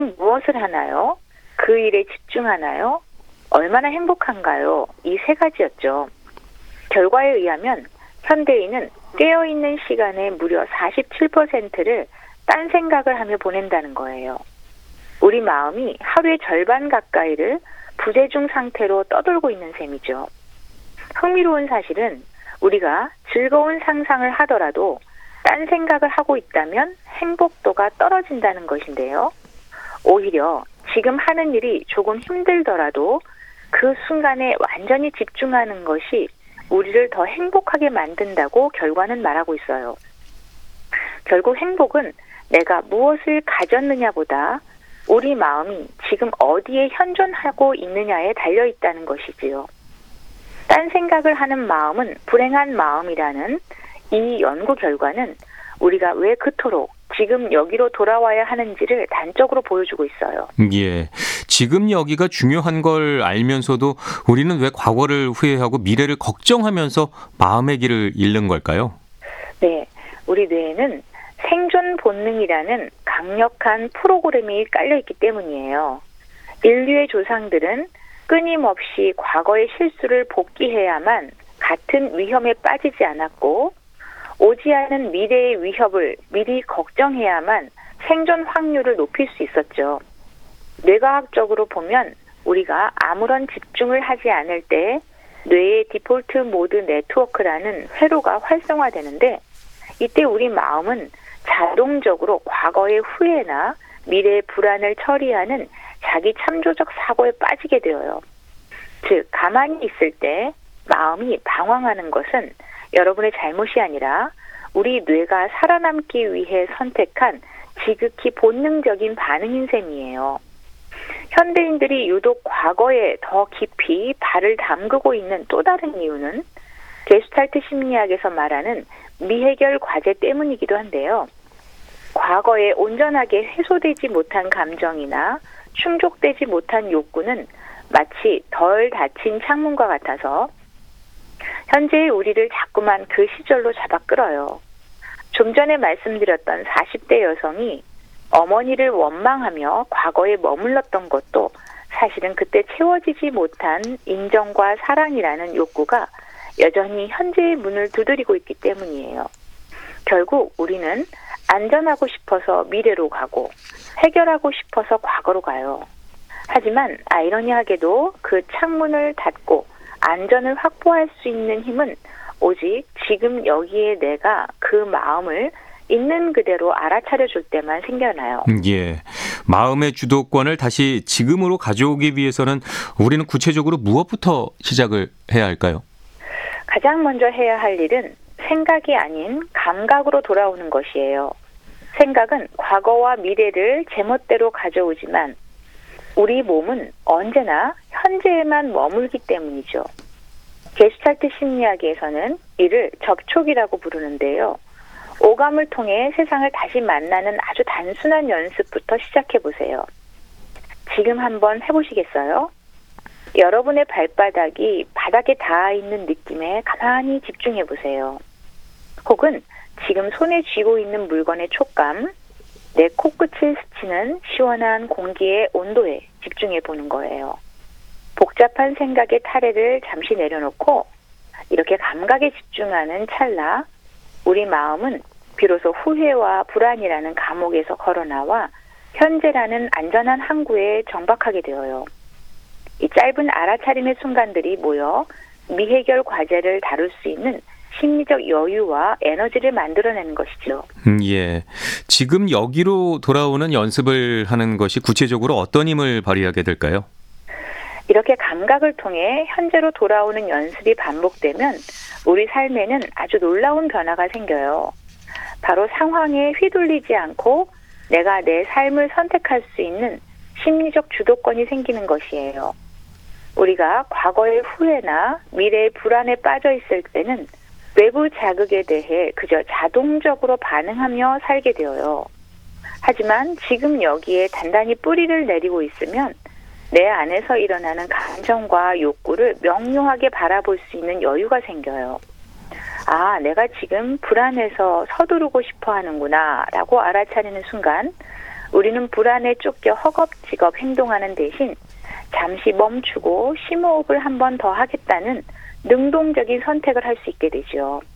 무엇을 하나요? 그 일에 집중하나요? 얼마나 행복한가요? 이 세 가지였죠. 결과에 의하면 현대인은 깨어있는 시간의 무려 47%를 딴 생각을 하며 보낸다는 거예요. 우리 마음이 하루의 절반 가까이를 부재중 상태로 떠돌고 있는 셈이죠. 흥미로운 사실은 우리가 즐거운 상상을 하더라도 딴 생각을 하고 있다면 행복도가 떨어진다는 것인데요. 오히려 지금 하는 일이 조금 힘들더라도 그 순간에 완전히 집중하는 것이 우리를 더 행복하게 만든다고 결과는 말하고 있어요. 결국 행복은 내가 무엇을 가졌느냐보다 우리 마음이 지금 어디에 현존하고 있느냐에 달려있다는 것이지요. 딴 생각을 하는 마음은 불행한 마음이라는 이 연구 결과는 우리가 왜 그토록 지금 여기로 돌아와야 하는지를 단적으로 보여주고 있어요. 예. 지금 여기가 중요한 걸 알면서도 우리는 왜 과거를 후회하고 미래를 걱정하면서 마음의 길을 잃는 걸까요? 네. 우리 뇌에는 생존 본능이라는 강력한 프로그램이 깔려있기 때문이에요. 인류의 조상들은 끊임없이 과거의 실수를 복기해야만 같은 위험에 빠지지 않았고 오지 않은 미래의 위협을 미리 걱정해야만 생존 확률을 높일 수 있었죠. 뇌과학적으로 보면 우리가 아무런 집중을 하지 않을 때 뇌의 디폴트 모드 네트워크라는 회로가 활성화되는데 이때 우리 마음은 자동적으로 과거의 후회나 미래의 불안을 처리하는 자기 참조적 사고에 빠지게 되어요. 즉, 가만히 있을 때 마음이 방황하는 것은 여러분의 잘못이 아니라 우리 뇌가 살아남기 위해 선택한 지극히 본능적인 반응인 셈이에요. 현대인들이 유독 과거에 더 깊이 발을 담그고 있는 또 다른 이유는 게슈탈트 심리학에서 말하는 미해결 과제 때문이기도 한데요. 과거에 온전하게 해소되지 못한 감정이나 충족되지 못한 욕구는 마치 덜 닫힌 창문과 같아서 현재의 우리를 자꾸만 그 시절로 잡아 끌어요. 좀 전에 말씀드렸던 40대 여성이 어머니를 원망하며 과거에 머물렀던 것도 사실은 그때 채워지지 못한 인정과 사랑이라는 욕구가 여전히 현재의 문을 두드리고 있기 때문이에요. 결국 우리는 안전하고 싶어서 미래로 가고 해결하고 싶어서 과거로 가요. 하지만 아이러니하게도 그 창문을 닫고 안전을 확보할 수 있는 힘은 오직 지금 여기에 내가 그 마음을 있는 그대로 알아차려줄 때만 생겨나요. 예. 마음의 주도권을 다시 지금으로 가져오기 위해서는 우리는 구체적으로 무엇부터 시작을 해야 할까요? 가장 먼저 해야 할 일은 생각이 아닌 감각으로 돌아오는 것이에요. 생각은 과거와 미래를 제멋대로 가져오지만 우리 몸은 언제나 현재에만 머물기 때문이죠. 게슈탈트 심리학에서는 이를 접촉이라고 부르는데요. 오감을 통해 세상을 다시 만나는 아주 단순한 연습부터 시작해보세요. 지금 한번 해보시겠어요? 여러분의 발바닥이 바닥에 닿아 있는 느낌에 가만히 집중해보세요. 혹은 지금 손에 쥐고 있는 물건의 촉감, 내 코끝을 스치는 시원한 공기의 온도에 집중해보는 거예요. 복잡한 생각의 타래를 잠시 내려놓고 이렇게 감각에 집중하는 찰나 우리 마음은 비로소 후회와 불안이라는 감옥에서 걸어나와 현재라는 안전한 항구에 정박하게 되어요. 이 짧은 알아차림의 순간들이 모여 미해결 과제를 다룰 수 있는 심리적 여유와 에너지를 만들어내는 것이죠. 예. 지금 여기로 돌아오는 연습을 하는 것이 구체적으로 어떤 힘을 발휘하게 될까요? 이렇게 감각을 통해 현재로 돌아오는 연습이 반복되면 우리 삶에는 아주 놀라운 변화가 생겨요. 바로 상황에 휘둘리지 않고 내가 내 삶을 선택할 수 있는 심리적 주도권이 생기는 것이에요. 우리가 과거의 후회나 미래의 불안에 빠져 있을 때는 외부 자극에 대해 그저 자동적으로 반응하며 살게 되어요. 하지만 지금 여기에 단단히 뿌리를 내리고 있으면 내 안에서 일어나는 감정과 욕구를 명료하게 바라볼 수 있는 여유가 생겨요. 아, 내가 지금 불안해서 서두르고 싶어 하는구나 라고 알아차리는 순간 우리는 불안에 쫓겨 허겁지겁 행동하는 대신 잠시 멈추고 심호흡을 한 번 더 하겠다는 능동적인 선택을 할 수 있게 되죠.